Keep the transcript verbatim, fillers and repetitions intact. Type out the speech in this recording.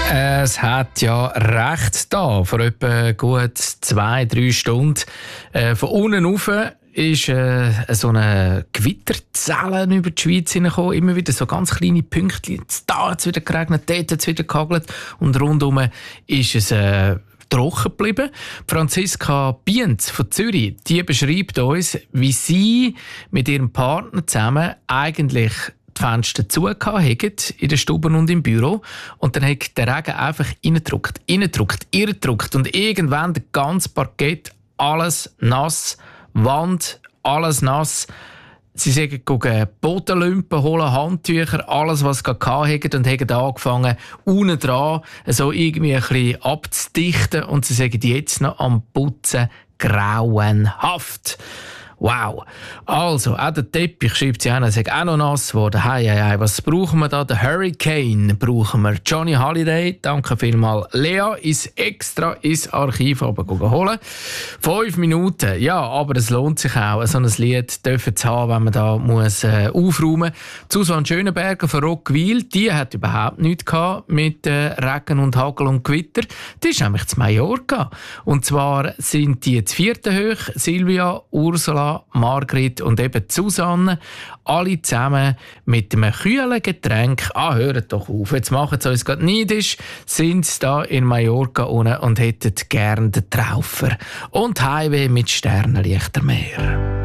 Es hat ja recht da. Vor etwa gut zwei, drei Stunden äh, von unten rauf ist äh, so eine Gewitterzelle über die Schweiz hineingekommen. Immer wieder so ganz kleine Pünktchen. Da hat es wieder geregnet, dort hat es wieder gehagelt. Und rundum ist es äh, trocken geblieben. Franziska Bienz von Zürich, die beschreibt uns, wie sie mit ihrem Partner zusammen eigentlich die Fenster zugehört haben, in den Stuben und im Büro. Und dann hat der Regen einfach reingedrückt, reingedrückt, reingedrückt. Und irgendwann das ganze Parkett, alles nass, Wand, alles nass. Sie sind gegangen, Bodenlümpen holen, Handtücher, alles, was sie hatten, und haben angefangen, unten dran so irgendwie ein bisschen abzudichten. Und sie sagen jetzt noch am Putzen, grauenhaft. Wow. Also, auch der Teppich, schreibt sie an, sagt auch noch nass geworden. Hei, hei, hei. Was brauchen wir da? Den Hurricane brauchen wir. Johnny Halliday, danke vielmals. Lea ist extra ins Archiv holen. Fünf Minuten. Ja, aber es lohnt sich auch, so ein Lied dürfen zu haben, wenn man da muss, äh, aufräumen muss. Susanne Schönenberger von Roggwil, die hat überhaupt nichts gehabt mit äh, Regen und Hagel und Gewitter. Die ist nämlich zu Mallorca. Und zwar sind die zu vierten hoch, Silvia, Ursula, Margrit und eben Susanne, alle zusammen mit einem kühlen Getränk. Ah, hört doch auf, jetzt machen sie uns gerade neidisch, sind sie da in Mallorca unten und hätten gerne den Traufer und Heimweh mit Sternenlichtermeer.